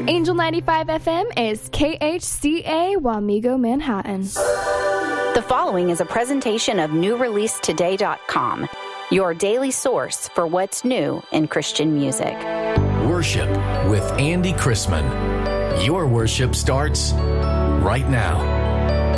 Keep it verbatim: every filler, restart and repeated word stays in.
Angel ninety-five F M is K H C A Wamego, Manhattan. The following is a presentation of new release today dot com, your daily source for what's new in Christian music. Worship with Andy Chrisman. Your worship starts right now.